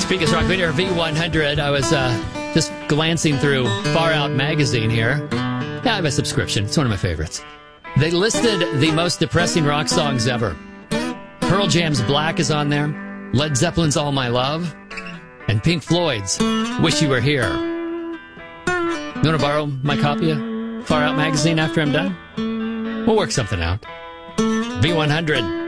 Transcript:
Speakers Rock Video V100. I was just glancing through Far Out magazine here. Yeah, I have a subscription. It's one of my favorites. They listed the most depressing rock songs ever. Pearl Jam's Black is on there. Led Zeppelin's All My Love. And Pink Floyd's Wish You Were Here. You want to borrow my copy of Far Out magazine after I'm done? We'll work something out. V100.